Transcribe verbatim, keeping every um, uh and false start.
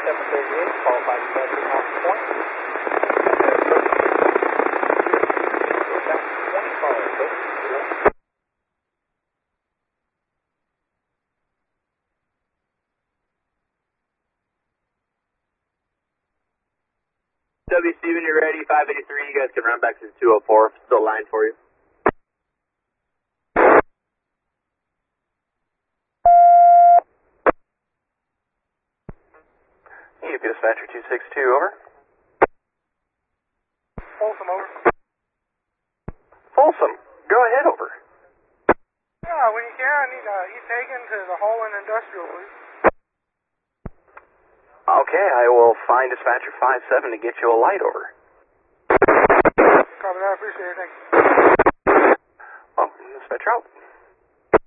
seven thirty-eight, qualified dispatcher on point. twenty cars, W C, when you're ready, five eighty-three, you guys can run back to two oh four, still line for you. E U P dispatcher two six two, over. Folsom, over. Folsom, go ahead, over. Yeah, when you can, I need uh, East Hagen to the Holland Industrial, please. Okay, I will find dispatcher five seven to get you a light, over. Copy that, appreciate it, thank you. Well, dispatcher out.